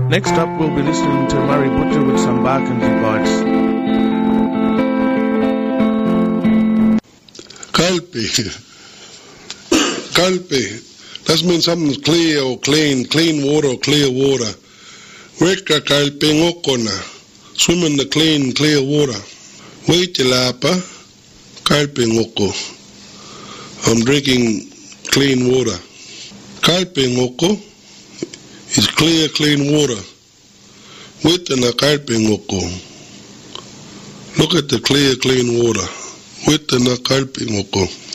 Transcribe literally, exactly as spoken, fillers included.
Next up, we'll be listening to Murray Butcher with some Barkindji bites. Kalpi. Kalpi. That means something's clear or clean, clean water or clear water. Weka kalpi ngokona. Swim in the clean, clear water. Waitilapa. Kalpi ngoko. I'm drinking clean water. Kalpi ngoko is clear, clean water. Witana kalpi ngoko. Look at the clear, clean water. Witana kalpi ngoko.